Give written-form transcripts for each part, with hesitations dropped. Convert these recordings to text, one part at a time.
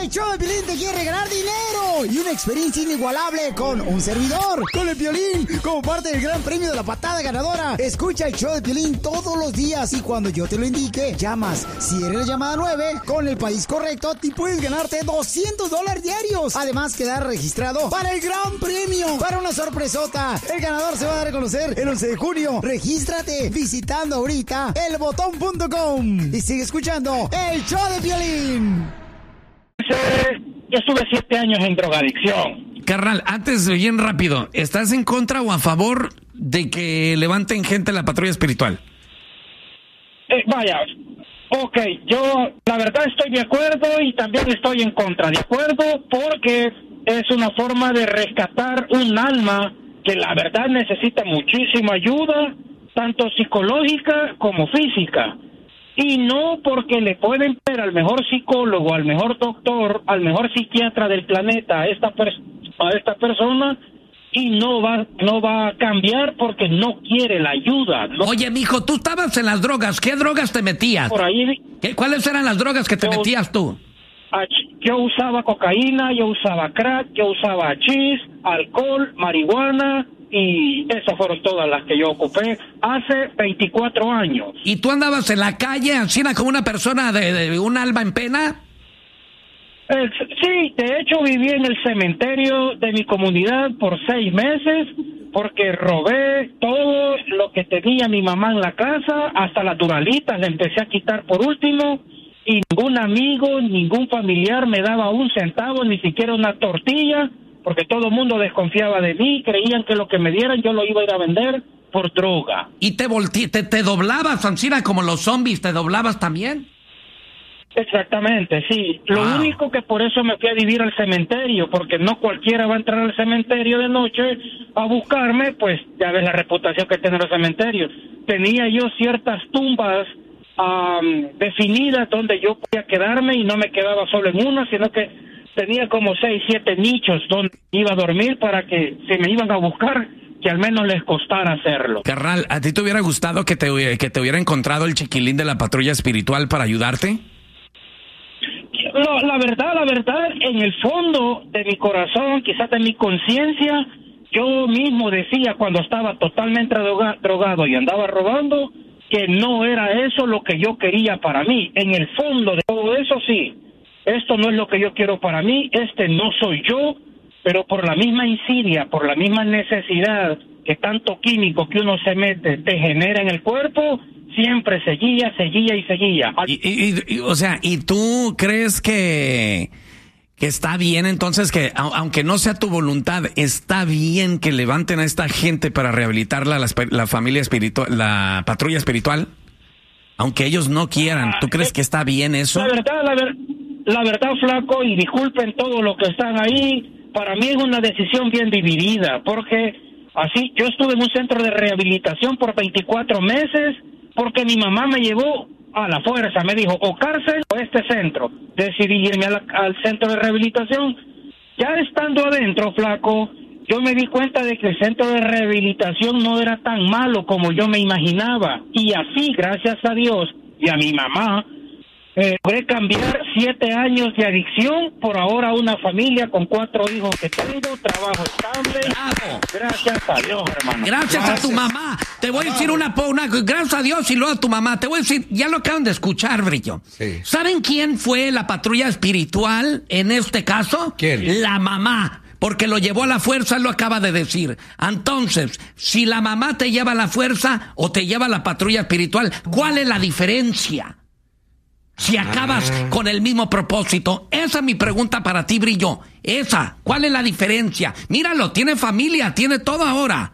El show de Piolín te quiere regalar dinero y una experiencia inigualable con un servidor, con el Piolín, como parte del gran premio de la patada ganadora. Escucha el show de Piolín todos los días y cuando yo te lo indique, llamas. Si eres la llamada 9, con el país correcto, te puedes ganarte $200 diarios. Además, quedar registrado para el gran premio, para una sorpresota. El ganador se va a dar a conocer el 11 de junio. Regístrate visitando ahorita elbotón.com y sigue escuchando el show de Piolín. Yo estuve 7 años en drogadicción. Carnal, antes, bien rápido, ¿estás en contra o a favor de que levanten gente la patrulla espiritual? Vaya, ok, yo la verdad estoy de acuerdo y también estoy en contra. De acuerdo porque es una forma de rescatar un alma que la verdad necesita muchísima ayuda, tanto psicológica como física. Y no porque le pueden ver al mejor psicólogo, al mejor doctor, al mejor psiquiatra del planeta a esta persona y no va a cambiar porque no quiere la ayuda. No. Oye, mijo, tú estabas en las drogas. ¿Qué drogas te metías? Por ahí. ¿Cuáles eran las drogas que te metías tú? Yo usaba cocaína, yo usaba crack, yo usaba hachís, alcohol, marihuana. Y esas fueron todas las que yo ocupé hace 24 años. ¿Y tú andabas en la calle, así como una persona de un alma en pena? Sí, de hecho viví en el cementerio de mi comunidad por 6 meses porque robé todo lo que tenía mi mamá en la casa, hasta las duralitas le empecé a quitar por último y ningún amigo, ningún familiar me daba un centavo, ni siquiera una tortilla, porque todo el mundo desconfiaba de mí, creían que lo que me dieran yo lo iba a ir a vender por droga. ¿Y te doblabas, Ancina, como los zombies, te doblabas también? Exactamente, sí. Lo único que por eso me fui a vivir al cementerio, porque no cualquiera va a entrar al cementerio de noche a buscarme, pues ya ves la reputación que tiene el cementerio. Tenía yo ciertas tumbas definidas donde yo podía quedarme y no me quedaba solo en una, sino que tenía como 6, 7 nichos donde iba a dormir para que si me iban a buscar, que al menos les costara hacerlo. Carnal, ¿a ti te hubiera gustado que te hubiera encontrado el chiquilín de la patrulla espiritual para ayudarte? No, la verdad, en el fondo de mi corazón, quizás de mi conciencia, yo mismo decía cuando estaba totalmente drogado y andaba robando, que no era eso lo que yo quería para mí. En el fondo de todo eso, sí. Esto no es lo que yo quiero para mí, no soy yo, pero por la misma insidia, por la misma necesidad que tanto químico que uno se mete te genera en el cuerpo, siempre seguía. O sea, ¿y tú crees que está bien entonces que, aunque no sea tu voluntad, está bien que levanten a esta gente para rehabilitarla, la familia espiritual, la patrulla espiritual? Aunque ellos no quieran, ¿tú crees que está bien eso? La verdad, flaco, y disculpen todos los que están ahí, para mí es una decisión bien dividida, porque así, yo estuve en un centro de rehabilitación por 24 meses, porque mi mamá me llevó a la fuerza, me dijo, o cárcel o este centro. Decidí irme al centro de rehabilitación. Ya estando adentro, flaco, yo me di cuenta de que el centro de rehabilitación no era tan malo como yo me imaginaba, y así, gracias a Dios y a mi mamá, logré cambiar 7 años de adicción por ahora una familia con 4 hijos que tengo, trabajo estable. ¡Bravo! Gracias a Dios, hermano. Gracias a tu mamá. Te voy a decir una gracias a Dios y luego a tu mamá. Te voy a decir, ya lo acaban de escuchar, Brillo. Sí. ¿Saben quién fue la patrulla espiritual en este caso? ¿Quién? La mamá. Porque lo llevó a la fuerza, lo acaba de decir. Entonces, si la mamá te lleva a la fuerza o te lleva a la patrulla espiritual, ¿cuál es la diferencia? Si acabas con el mismo propósito. Esa es mi pregunta para ti, Brillo. ¿Cuál es la diferencia? Míralo, tiene familia, tiene todo ahora.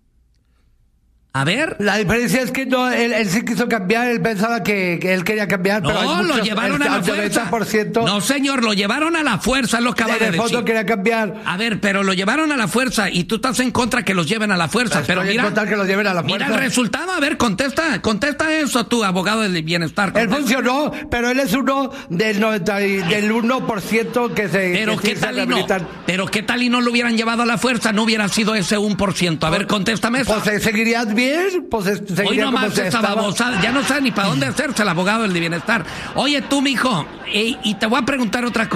A ver. La diferencia es que no, él sí quiso cambiar, él pensaba que él quería cambiar, no, pero hay muchos, lo llevaron a la fuerza. 90%. No, señor, lo llevaron a la fuerza, lo acaba de decir. En el fondo quería cambiar. A ver, pero lo llevaron a la fuerza y tú estás en contra que los lleven a la fuerza. Pero mira, en contra que los lleven a la fuerza. Mira el resultado, a ver, contesta eso tú, abogado del bienestar. Él funcionó, pero él es uno del 1% que se pero qué tal y no. Pero qué tal y no lo hubieran llevado a la fuerza, no hubiera sido ese 1%. A ver, contéstame eso. Pues seguirías bien, hoy nomás esa babosada, ya no sabe ni para dónde hacerse el abogado del bienestar. Oye tú, mijo, y te voy a preguntar otra cosa.